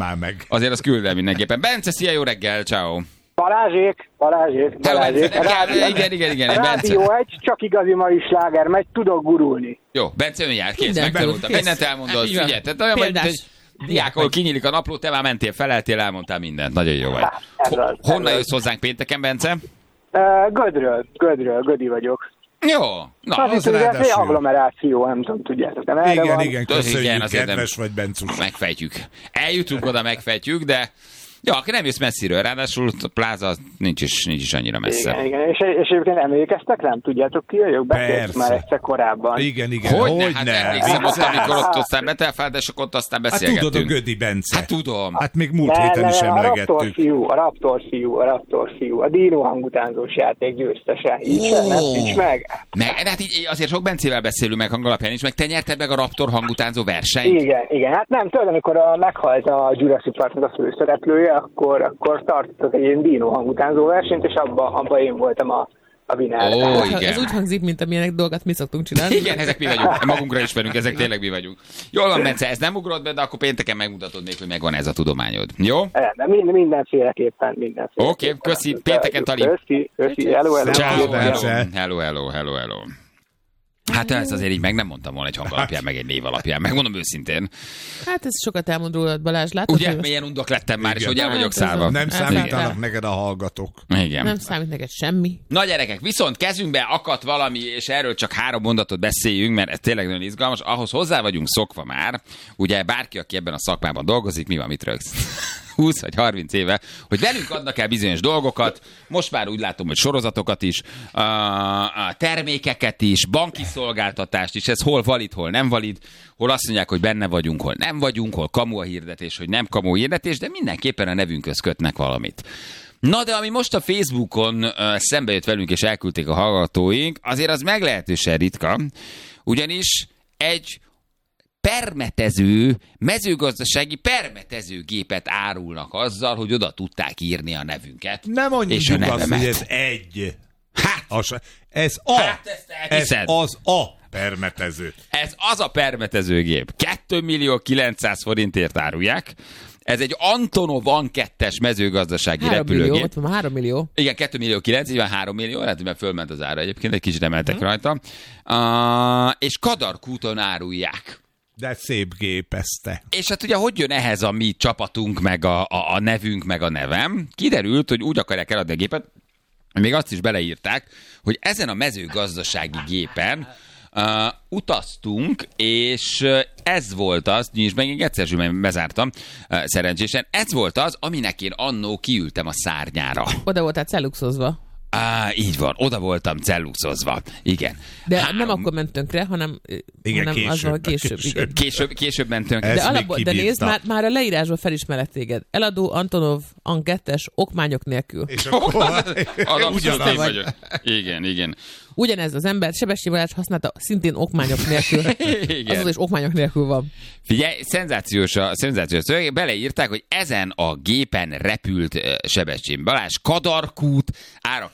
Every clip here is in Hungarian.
már meg. Azért az küld el mindenképpen. Bence, szia, jó reggel, ciao. Balázsék. Igen, Rádió 1, csak igazi mai sláger, megy, tudok gurulni. Jó, Bence ön jár, kész, Mindent megtanultam. kész. Mindent elmondod, Igen. figyelj, tehát olyan vagy, mint egy diák, ahol kinyílik a napló, te már mentél, feleltél, elmondtál mindent. Nagyon jó vagy. Honnan jössz hozzánk pénteken, Bence? Gödi vagyok. Jó, na, Az itt egy agglomeráció, nem tudom, tudjátok. Nem erre van. Igen, köszönjük, Igen, azért kedves vagy, Bencus. megfejtjük. Eljutunk oda, megfejtjük, de ja, akkor nem jössz messziről, ráadásul a pláza nincs is annyira messze. Igen. És egyébként emlékeztek rám? Tudjátok ki vagyok? Beszéltünk már egyszer korábban. Igen, Hogyne, hát emlékszem ott, amikor ott aztán betelfáld, és akkor ott aztán Hát beszélgettünk. tudod, a Gödi Bence. Hát tudom. Hát még múlt héten is emlegettük. A Raptor fiú, a Dino hangutánzós játék győztese. Így sem, nem nincs meg. Hát így azért sok Bencével beszélünk meg hangalapján is, meg te nyerted meg a Raptor hangutánzó versenyt. Igen. Hát nem, tudod, amikor meghalt a Jurassic Parknak a főszereplője, akkor tartottak egy ilyen Dino hangutánzó versenyt, és abba én voltam a winner. Ó, igen. Ez úgy hangzik, mint amilyenek dolgokat mi szoktunk csinálni. Igen, ezek mi vagyunk. Magunkra ismerünk, ezek tényleg mi vagyunk. Jól van, Bence, ez nem ugrott be, de akkor pénteken megmutatod még, hogy megvan ez a tudományod. Jó? De mindenféleképpen. Oké, köszi, pénteken Tali. Köszi, hello. Hello. Hát ezt azért így meg nem mondtam volna egy hang alapján, meg egy név alapján. Megmondom őszintén. Hát ez sokat elmond rólad, Balázs. Látod, Ugye, hogy milyen undok lettem már, és Igen. hogy el vagyok Hát, szállva. Nem Hát, számítanak igen. neked a hallgatók. Igen. nem számít neked semmi. Na gyerekek, viszont kezünkbe akadt valami, és erről csak 3 mondatot beszéljünk, mert ez tényleg nagyon izgalmas. Ahhoz hozzá vagyunk szokva már, ugye bárki, aki ebben a szakmában dolgozik, mi van, mit rögsz? 20 vagy 30 éve, hogy velünk adnak el bizonyos dolgokat, most már úgy látom, hogy sorozatokat is, a termékeket is, banki szolgáltatást is, ez hol valid, hol nem valid, hol azt mondják, hogy benne vagyunk, hol nem vagyunk, hol kamu a hirdetés, hogy nem kamu a hirdetés, de mindenképpen a nevünkhöz kötnek valamit. Na de ami most a Facebookon szembe jött velünk és elküldték a hallgatóink, azért az meglehetősen ritka, ugyanis egy mezőgazdasági permetezőgépet árulnak azzal, hogy oda tudták írni a nevünket. Nem mondjuk és a azt, nevemet. hogy ez egy. Hát, Ez ezt elhiszed. az a permetező. Ez az a permetezőgép. 2.900.000 forintért árulják. Ez egy Antonov An-2-es mezőgazdasági 3 millió, repülőgép. ott van 3 millió. Igen, 2.900.000, így van 3 millió, lehet, hogy már fölment az ára egyébként, egy kicsit emeltek rajta. És Kadarkúton árulják. De szép gép ezte. És hát ugye hogy jön ehhez a mi csapatunk, meg a nevünk, meg a nevem? Kiderült, hogy úgy akarják eladni a gépet, még azt is beleírták, hogy ezen a mezőgazdasági gépen utaztunk, és ez volt az, és meg egyszer bezártam szerencsésen, ez volt az, aminek én annó kiültem a szárnyára. Oda voltál celluxozva. Így van, oda voltam celluxozva. Igen. De nem akkor ment tönkre, hanem, Igen, hanem az van később. Igen. Később mentünk. Ez De, még alapból, de kibírta. nézd, már a leírásban felismerett téged. Eladó Antonov An-2-es okmányok nélkül. És akkor Abszolút én vagy. vagyok. Igen. Ugyanez az ember Sebessy Balázs használta szintén okmányok nélkül. Igen. Azaz is okmányok nélkül van. Figyelj, szenzációs szöveg. Beleírták, hogy ezen a gépen repült Sebestyén Balázs, Kadarkút, ára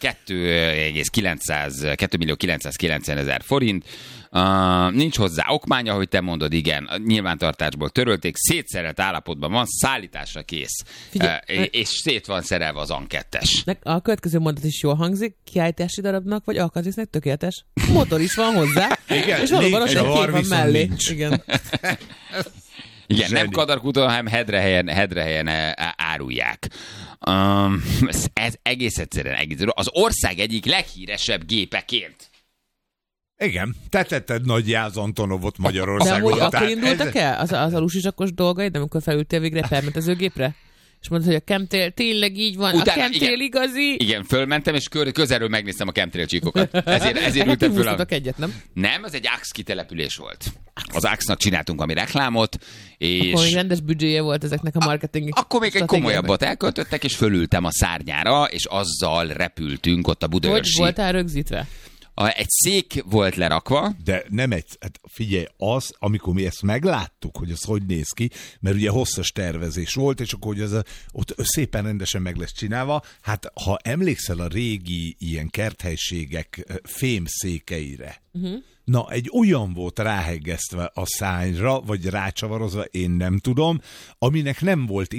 2.990.000 forint. Nincs hozzá okmánya, hogy te mondod, igen, nyilvántartásból törölték, szétszerelt állapotban van, szállításra kész. És szét van szerelve az An-2-es. A következő mondat is jól hangzik, kiállítási darabnak, vagy alkatrésznek tökéletes. Motor is van hozzá, Igen, és valóban ott egy nincs, kép van viszont mellé. nincs. Igen. Igen, nem Zseni. Kadarkúton, hanem Hedrehelyen árulják. Ez egész egyszerűen az ország egyik leghíresebb gépeként. Igen, te tetted nagy Jász Antonovot De Magyarországon. amúgy akkor Tehát indultak el az a lusisakos dolgaid, amikor felültél végre permetezőgépre? És mondtad, hogy a chemtrail tényleg így van, Utána, a chemtrail igazi? Igen, fölmentem, és közelről megnéztem a chemtrail csíkokat. Ezért ültem föl. Kihúztatok egyet, nem? Nem, az egy AX kitelepülés volt. Az AX-nak csináltunk valami reklámot, és... Akkor még rendes büdzséje volt ezeknek a marketing. Akkor még egy komolyabbat elköltöttek, és fölültem a szárnyára, és azzal repültünk ott a Hogy Budaörsi. voltál rögzítve? Egy szék volt lerakva. De nem egy, hát figyelj, az, amikor mi ezt megláttuk, hogy az hogy néz ki, mert ugye hosszas tervezés volt, és akkor hogy ez ott szépen rendesen meg lesz csinálva, hát ha emlékszel a régi ilyen kerthelységek fémszékeire, na egy olyan volt ráhegesztve a szányra, vagy rácsavarozva, én nem tudom, aminek nem volt